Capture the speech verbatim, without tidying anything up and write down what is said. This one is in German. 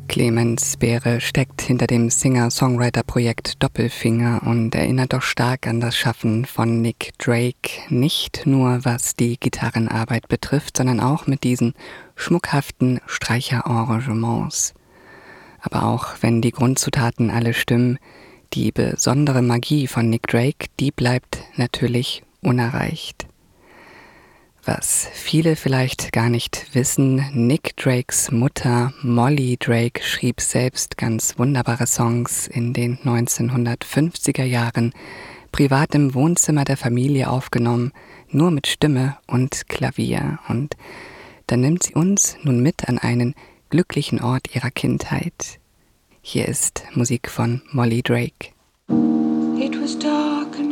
Clemens Beere steckt hinter dem Singer-Songwriter-Projekt Doppelfinger und erinnert doch stark an das Schaffen von Nick Drake, nicht nur was die Gitarrenarbeit betrifft, sondern auch mit diesen schmuckhaften Streicherarrangements. Aber auch wenn die Grundzutaten alle stimmen, die besondere Magie von Nick Drake, die bleibt natürlich unerreicht. Was viele vielleicht gar nicht wissen, Nick Drakes Mutter Molly Drake schrieb selbst ganz wunderbare Songs in den neunzehnhundertfünfziger Jahren, privat im Wohnzimmer der Familie aufgenommen, nur mit Stimme und Klavier. Und dann nimmt sie uns nun mit an einen glücklichen Ort ihrer Kindheit. Hier ist Musik von Molly Drake. It was dark and